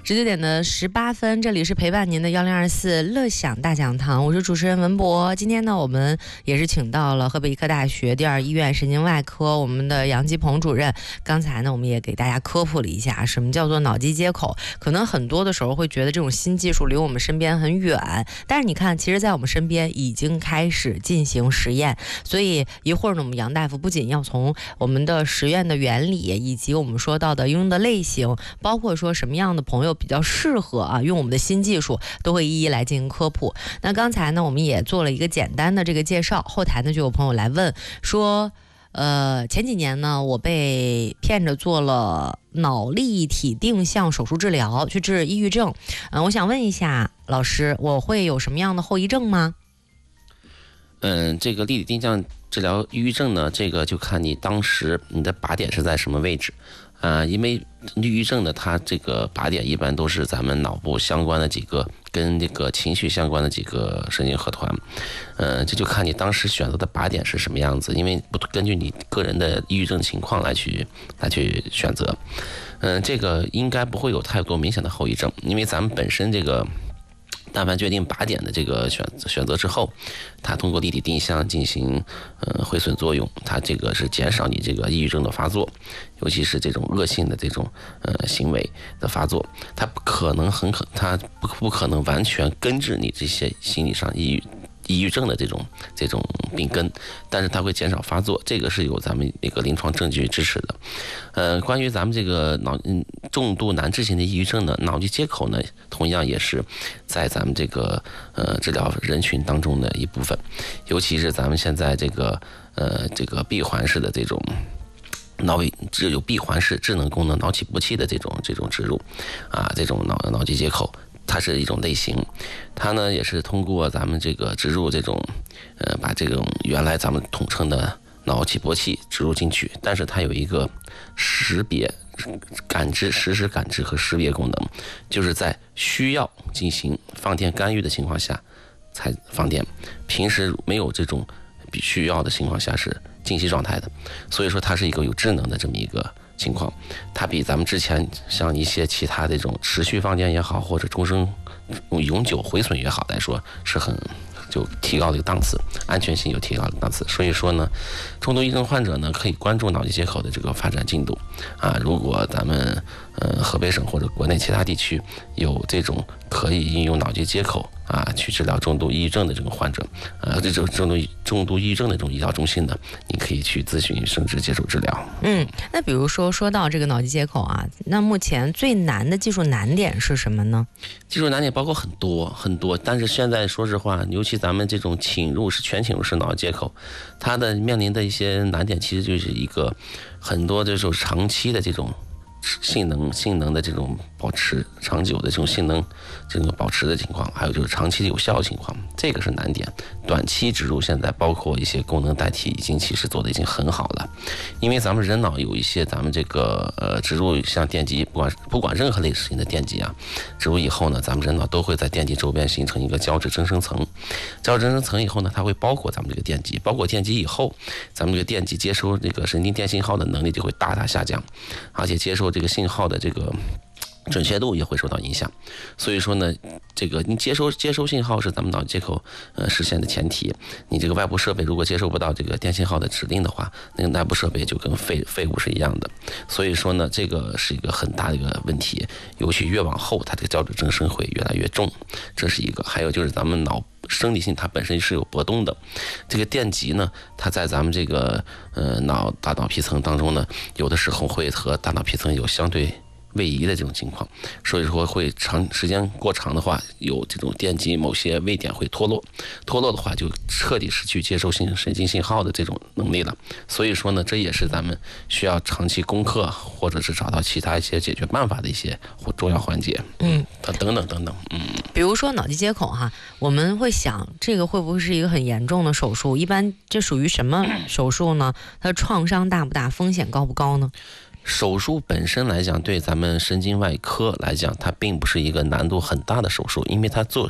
19点18分，这里是陪伴您的1024乐享大讲堂，我是主持人文博。今天呢，我们也是请到了河北医科大学第2医院神经外科我们的杨吉鹏主任。刚才呢，我们也给大家科普了一下什么叫做脑机接口。可能很多的时候会觉得这种新技术离我们身边很远，但是你看，其实在我们身边已经开始进行实验。所以一会儿呢，我们杨大夫不仅要从我们的实验的原理，以及我们说到的应用的类型，包括说什么样的朋友比较适合用我们的新技术，都会一一来进行科普。那刚才呢，我们也做了一个简单的这个介绍，后台呢就有朋友来问说，前几年呢，我被骗着做了脑立体定向手术治疗，去治抑郁症。我想问一下老师，我会有什么样的后遗症吗？ 这个立体定向治疗抑郁症呢，这个就看你当时你的靶点是在什么位置。因为抑郁症呢，它这个靶点一般都是咱们脑部相关的几个跟这个情绪相关的几个神经核团。这就看你当时选择的靶点是什么样子，因为根据你个人的抑郁症情况来去选择。这个应该不会有太多明显的后遗症，因为咱们本身这个但凡决定靶点的这个选择之后，它通过立体定向进行回损作用，它这个是减少你这个抑郁症的发作，尤其是这种恶性的这种行为的发作，它不可能完全根治你这些心理上抑郁症的这种病根，但是它会减少发作，这个是有咱们那个临床证据支持的。关于咱们这个重度难治型的抑郁症呢，脑机接口呢，同样也是在咱们这个治疗人群当中的一部分，尤其是咱们现在这个闭环式的这种只有闭环式智能功能脑起搏器的这种植入这种脑机接口。它是一种类型，它呢也是通过咱们这个植入这种把这种原来咱们统称的脑起搏器植入进去，但是它有一个实时感知和识别功能，就是在需要进行放电干预的情况下才放电，平时没有这种必须要的情况下是静息状态的，所以说它是一个有智能的这么一个情况，它比咱们之前像一些其他这种持续放电也好，或者终生永久回损也好来说，是就提高了一个档次，安全性有提高了档次。所以说呢，重度抑郁症患者呢可以关注脑机接口的这个发展进度如果咱们河北省或者国内其他地区有这种可以应用脑机接口去治疗重度抑郁症的这种患者，这种重度抑郁症的这种医疗中心呢，你可以去咨询甚至接受治疗。 那比如说到这个脑机接口那目前最难的技术难点是什么呢？ 技术难点包括很多，但是现在说实话，尤其咱们这种全侵入式脑机接口，它的面临的一些难点，其实就是一个很多这种长期的这种性能的这种保持，长久的这种性能这个保持的情况，还有就是长期有效的情况，这个是难点。短期植入现在包括一些功能代替其实做的已经很好了，因为咱们人脑有一些咱们这个植入像电极，不管任何类型的电极植入以后呢，咱们人脑都会在电极周边形成一个胶质增生层，胶质增生层以后呢，它会包裹咱们这个电极，包裹电极以后，咱们这个电极接收这个神经电信号的能力就会大大下降，而且接收这个信号的这个准确度也会受到影响。所以说呢，这个你接收信号是咱们脑接口实现的前提，你这个外部设备如果接收不到这个电信号的指令的话，那个内部设备就跟废物是一样的。所以说呢，这个是一个很大的一个问题，尤其越往后它这个胶质增生会越来越重，这是一个。还有就是咱们脑生理性它本身是有波动的，这个电极呢，它在咱们这个大脑皮层当中呢，有的时候会和大脑皮层有相对位移的这种情况，所以说会时间过长的话，有这种电极某些位点会脱落的话就彻底失去接收神经信号的这种能力了。所以说呢，这也是咱们需要长期攻克或者是找到其他一些解决办法的一些重要环节。等等。 比如说脑机接口我们会想这个会不会是一个很严重的手术？一般这属于什么手术呢？它的创伤大不大？风险高不高呢？ 手术本身来讲，对咱们神经外科来讲，它并不是一个难度很大的手术，因为它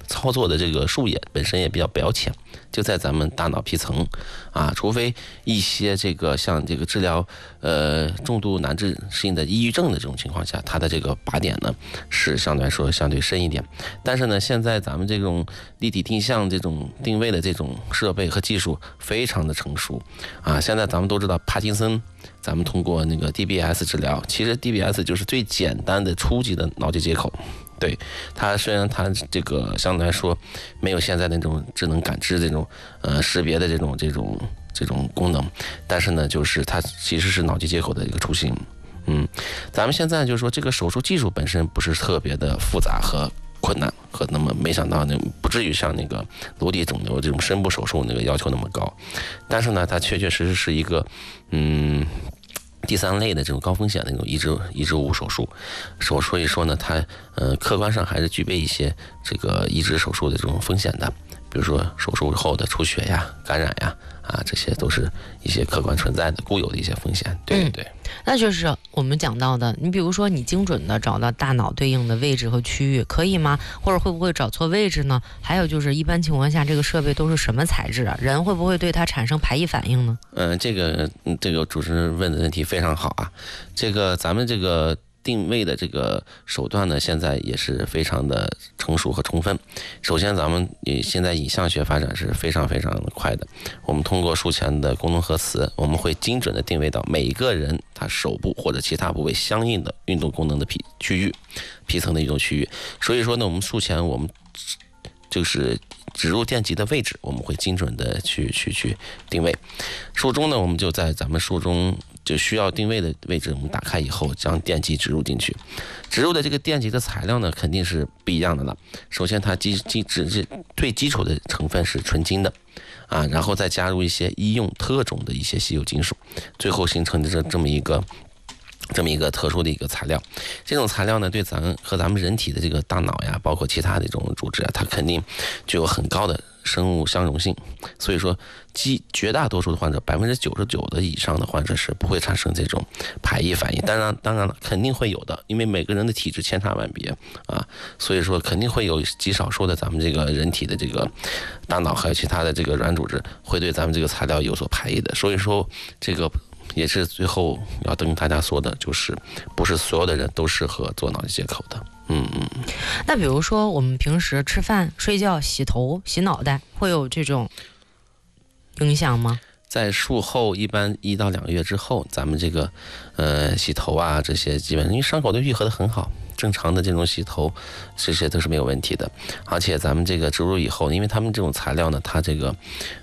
操作的这个术野本身也比较浅，就在咱们大脑皮层啊，除非一些这个像这个治疗重度难治性的抑郁症的这种情况下，它的这个靶点呢是相对来说相对深一点。但是呢，现在咱们这种立体定向这种定位的这种设备和技术非常的成熟啊。现在咱们都知道帕金森，咱们通过那个 DBS 治疗，其实 DBS 就是最简单的初级的脑机接口。对它，虽然它这个相对来说没有现在那种智能感知这种识别的这种功能，但是呢，就是它其实是脑机接口的一个雏形。咱们现在就是说这个手术技术本身不是特别的复杂和困难，和那么没想到呢不至于像那个颅底肿瘤这种深部手术那个要求那么高，但是呢，它确确实实是一个第三类的这种高风险的那种移植物手术，所以说呢，它客观上还是具备一些这个移植手术的这种风险的，比如说手术后的出血呀、感染呀，这些都是一些客观存在的固有的一些风险。对。 那就是我们讲到的，你比如说你精准的找到大脑对应的位置和区域，可以吗？或者会不会找错位置呢？还有就是一般情况下，这个设备都是什么材质啊？人会不会对它产生排异反应呢？ 这个主持人问的问题非常好啊。这个咱们这个定位的这个手段呢，现在也是非常的成熟和充分。首先，咱们现在影像学发展是非常非常快的。我们通过术前的功能核磁，我们会精准的定位到每一个人他手部或者其他部位相应的运动功能的区域，皮层的运动区域。所以说呢，我们术前我们就是植入电极的位置，我们会精准的去定位。术中呢，我们就在咱们术中就需要定位的位置，我们打开以后将电极植入进去。植入的这个电极的材料呢，肯定是不一样的了。首先，它最基础的成分是纯金的然后再加入一些医用特种的一些稀有金属，最后形成的这么一个特殊的一个材料。这种材料呢，对咱们人体的这个大脑呀，包括其他的这种组织它肯定具有很高的生物相容性。所以说，绝大多数的患者，99%的以上的患者是不会产生这种排异反应。当然了，肯定会有的，因为每个人的体质千差万别所以说肯定会有极少数的咱们这个人体的这个大脑还有其他的这个软组织会对咱们这个材料有所排异的。所以说这个也是最后要跟大家说的，就是不是所有的人都适合做脑机接口的。 那比如说我们平时吃饭、睡觉、洗头、洗脑袋，会有这种影响吗？ 在术后一般1到2个月之后，咱们这个洗头这些基本上因为伤口都愈合的很好，正常的这种洗头这些都是没有问题的。而且咱们这个植入以后，因为他们这种材料呢，它这个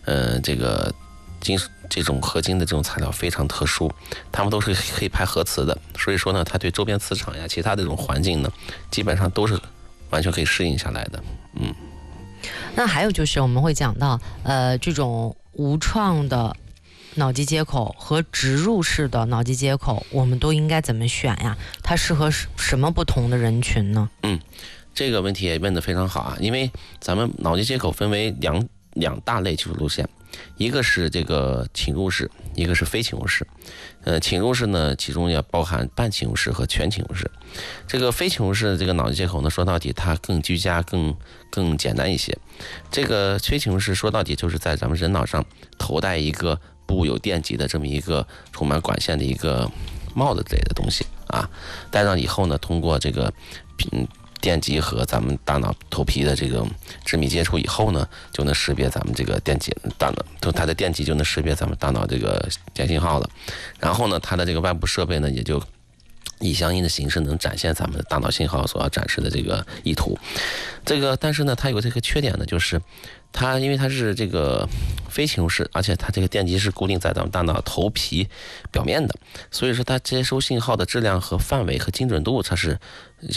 这种合金的这种材料非常特殊，它们都是可以排核磁的，所以说呢，它对周边磁场呀、其他的这种环境呢，基本上都是完全可以适应下来的。 那还有就是我们会讲到，这种无创的脑机接口和植入式的脑机接口，我们都应该怎么选呀？它适合什么不同的人群呢？ 这个问题也问得非常好因为咱们脑机接口分为两大类技术路线。一个是这个侵入式，一个是非侵入式。侵入式呢，其中也包含半侵入式和全侵入式。这个非侵入式的这个脑机接口呢，说到底它更居家、更简单一些。这个非侵入式说到底就是在咱们人脑上头戴一个布有电极的这么一个充满管线的一个帽子之类的东西戴上以后呢，通过这个电极和咱们大脑头皮的这个致密接触以后呢，就能识别咱们这个大脑，它的电极就能识别咱们大脑这个电信号了。然后呢，它的这个外部设备呢，也就以相应的形式能展现咱们的大脑信号所要展示的这个意图。但是呢，它有这个缺点呢，就是因为它是这个非侵入式，而且它这个电极是固定在咱们大脑头皮表面的，所以说它接收信号的质量和范围和精准度，它是